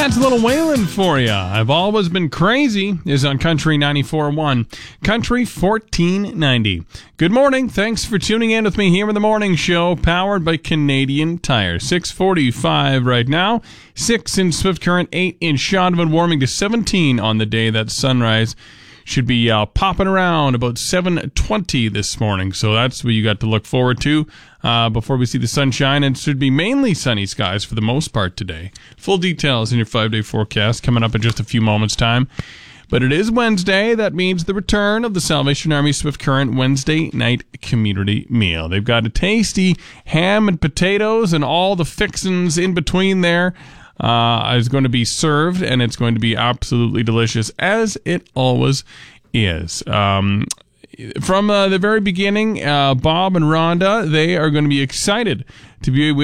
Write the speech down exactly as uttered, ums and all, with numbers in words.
That's a little Waylon for you. I've always been crazy is on Country ninety-four point one, Country fourteen ninety. Good morning. Thanks for tuning in with me here in the morning show, powered by Canadian Tire. six forty-five right now, six in Swift Current, eight in Shawnivan, warming to seventeen on the day that sunrise should be uh, popping around about seven twenty this morning. So that's what you got to look forward to uh, before we see the sunshine. And it should be mainly sunny skies for the most part today. Full details in your five-day forecast coming up in just a few moments' time. But it is Wednesday. That means the return of the Salvation Army Swift Current Wednesday night community meal. They've got a tasty ham and potatoes and all the fixins in between there. Uh, is going to be served, and it's going to be absolutely delicious, as it always is. Um, from uh, the very beginning, uh, Bob and Rhonda, they are going to be excited to be with